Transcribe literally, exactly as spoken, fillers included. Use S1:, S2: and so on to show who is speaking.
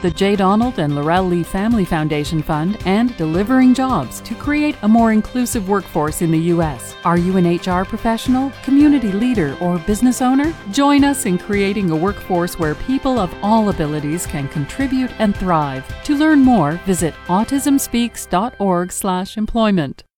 S1: the J. Donald and Laurel Lee Family Foundation Fund, and Delivering Jobs to create a more inclusive workforce in the U S. Are you an H R professional, community leader, or business owner? Join us in creating a workforce where people of all abilities can contribute and thrive. To learn more, visit autism speaks dot org slash employment.